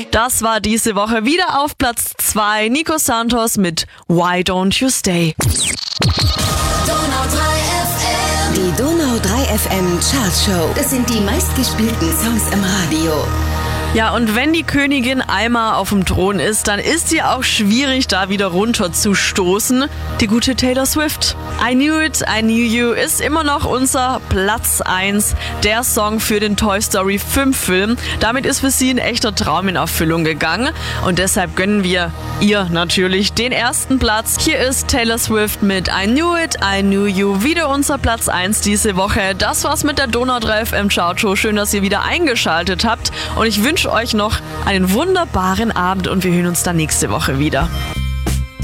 Das war diese Woche wieder auf Platz 2. Nico Santos mit Why Don't You Stay. Die Donau 3 FM Chartshow. Das sind die meistgespielten Songs im Radio. Ja, und wenn die Königin einmal auf dem Thron ist, dann ist sie auch schwierig, da wieder runterzustoßen. Die gute Taylor Swift. I Knew It, I Knew You ist immer noch unser Platz 1, der Song für den Toy Story 5 Film. Damit ist für sie ein echter Traum in Erfüllung gegangen und deshalb gönnen wir ihr natürlich den ersten Platz. Hier ist Taylor Swift mit I Knew It, I Knew You, wieder unser Platz 1 diese Woche. Das war's mit der Donau 3 FM Chartshow. Schön, dass ihr wieder eingeschaltet habt und ich wünsche euch noch einen wunderbaren Abend und wir hören uns dann nächste Woche wieder.